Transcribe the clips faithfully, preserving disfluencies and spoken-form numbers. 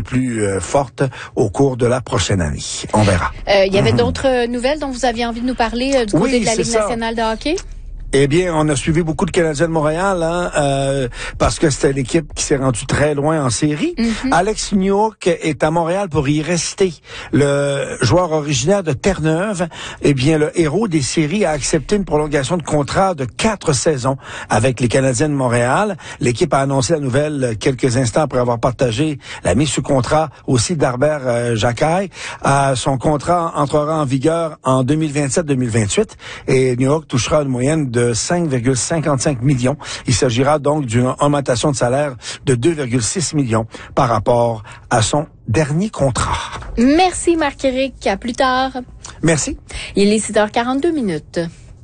plus euh, forte au cours de la prochaine année. On verra. Euh, il y avait mmh. d'autres nouvelles dont vous aviez envie de nous parler euh, du côté oui, de la Ligue ça. nationale de hockey? Eh bien, on a suivi beaucoup de Canadiens de Montréal, hein, euh, parce que c'était l'équipe qui s'est rendue très loin en série. Mm-hmm. Alex Newhook est à Montréal pour y rester. Le joueur originaire de Terre-Neuve, eh bien, le héros des séries a accepté une prolongation de contrat de quatre saisons avec les Canadiens de Montréal. L'équipe a annoncé la nouvelle quelques instants après avoir partagé la mise sous contrat aussi d'Arbert euh, Jacquet. Euh, son contrat entrera en vigueur en deux mille vingt-sept deux mille vingt-huit et Newhook touchera une moyenne de de cinq virgule cinquante-cinq millions. Il s'agira donc d'une augmentation de salaire de deux virgule six millions par rapport à son dernier contrat. Merci Marc-Éric. À plus tard. Merci. Il est six heures quarante-deux minutes.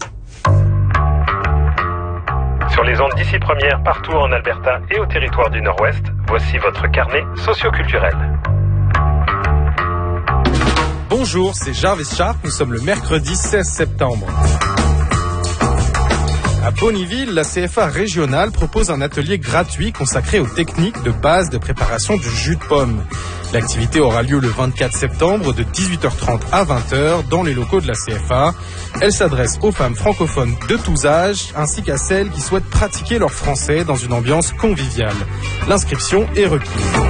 Sur les ondes d'ici première, partout en Alberta et au territoire du Nord-Ouest, voici votre carnet socioculturel. Bonjour, c'est Jarvis Sharp. Nous sommes le mercredi seize septembre. À Ponyville, la C F A régionale propose un atelier gratuit consacré aux techniques de base de préparation du jus de pomme. L'activité aura lieu le vingt-quatre septembre de dix-huit heures trente à vingt heures dans les locaux de la C F A. Elle s'adresse aux femmes francophones de tous âges ainsi qu'à celles qui souhaitent pratiquer leur français dans une ambiance conviviale. L'inscription est requise.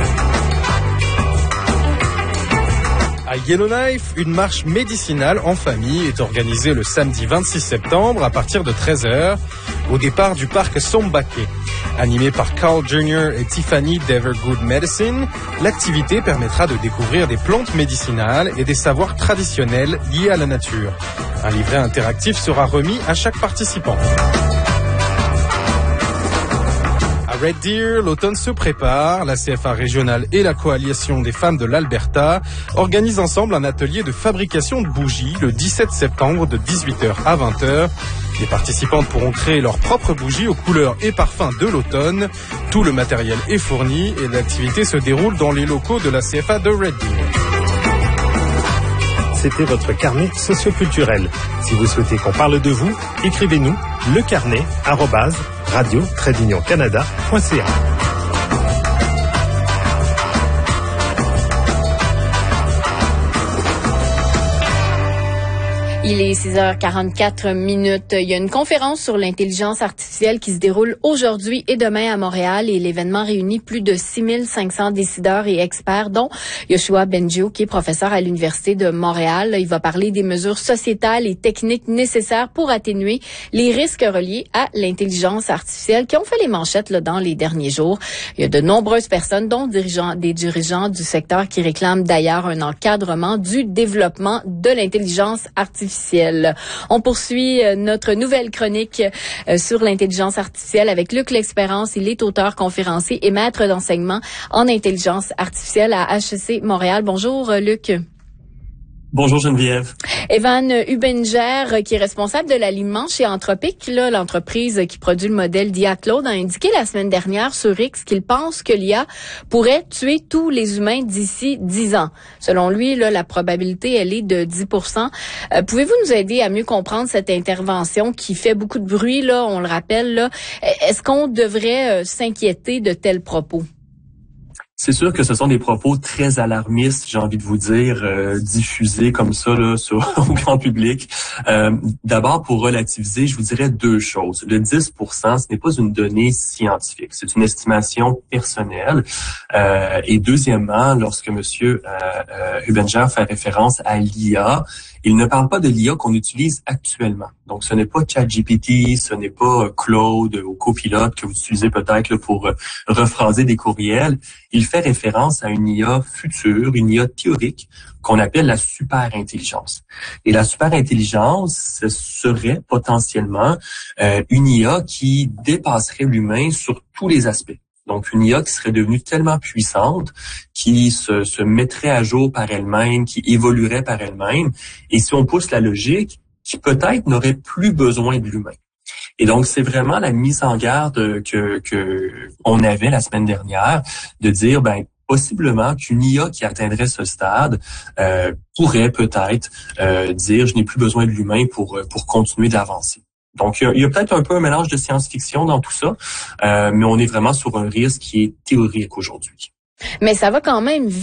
À Yellowknife, une marche médicinale en famille est organisée le samedi vingt-six septembre à partir de treize heures au départ du parc Sombaké. Animée par Carl Junior et Tiffany d'Evergood Medicine, l'activité permettra de découvrir des plantes médicinales et des savoirs traditionnels liés à la nature. Un livret interactif sera remis à chaque participant. Red Deer, l'automne se prépare. La C F A régionale et la Coalition des femmes de l'Alberta organisent ensemble un atelier de fabrication de bougies le dix-sept septembre de dix-huit heures à vingt heures. Les participantes pourront créer leurs propres bougies aux couleurs et parfums de l'automne. Tout le matériel est fourni et l'activité se déroule dans les locaux de la C F A de Red Deer. C'était votre carnet socioculturel. Si vous souhaitez qu'on parle de vous, écrivez-nous lecarnet arobase radio trait d'union canada point c a. Il est six heures quarante-quatre minutes. Il y a une conférence sur l'intelligence artificielle qui se déroule aujourd'hui et demain à Montréal et l'événement réunit plus de six mille cinq cents décideurs et experts, dont Yoshua Bengio, qui est professeur à l'Université de Montréal. Il va parler des mesures sociétales et techniques nécessaires pour atténuer les risques reliés à l'intelligence artificielle qui ont fait les manchettes là, dans les derniers jours. Il y a de nombreuses personnes, dont dirigeants, des dirigeants du secteur, qui réclament d'ailleurs un encadrement du développement de l'intelligence artificielle. On poursuit notre nouvelle chronique sur l'intelligence artificielle avec Luc L'Espérance. Il est auteur, conférencier et maître d'enseignement en intelligence artificielle à H E C Montréal. Bonjour Luc. Bonjour Geneviève. Evan Hubinger, qui est responsable de l'alignement chez Anthropic, là, l'entreprise qui produit le modèle d'I A Claude, a indiqué la semaine dernière sur X qu'il pense que l'I A pourrait tuer tous les humains d'ici dix ans. Selon lui, là, la probabilité, elle est de dix pour cent. Euh, pouvez-vous nous aider à mieux comprendre cette intervention qui fait beaucoup de bruit, là, on le rappelle, là. Est-ce qu'on devrait euh, s'inquiéter de tels propos? C'est sûr que ce sont des propos très alarmistes, j'ai envie de vous dire, euh, diffusés comme ça là, sur, au grand public. Euh, d'abord, pour relativiser, je vous dirais deux choses. Le dix pour cent, ce n'est pas une donnée scientifique, c'est une estimation personnelle. Euh, et deuxièmement, lorsque M. Euh, euh, Hubinger fait référence à l'I A, il ne parle pas de l'I A qu'on utilise actuellement. Donc, ce n'est pas ChatGPT, ce n'est pas Claude ou Copilot que vous utilisez peut-être là, pour euh, rephraser des courriels. Il fait référence à une I A future, une I A théorique qu'on appelle la super-intelligence. Et la super-intelligence, ce serait potentiellement euh, une I A qui dépasserait l'humain sur tous les aspects. Donc, une I A qui serait devenue tellement puissante, qui se, se mettrait à jour par elle-même, qui évoluerait par elle-même, et si on pousse la logique, qui peut-être n'aurait plus besoin de l'humain. Et donc, c'est vraiment la mise en garde que, que on avait la semaine dernière, de dire, ben, possiblement qu'une I A qui atteindrait ce stade euh, pourrait peut-être euh, dire, je n'ai plus besoin de l'humain pour pour continuer d'avancer. Donc, il y a, il y a peut-être un peu un mélange de science-fiction dans tout ça, euh, mais on est vraiment sur un risque qui est théorique aujourd'hui. Mais ça va quand même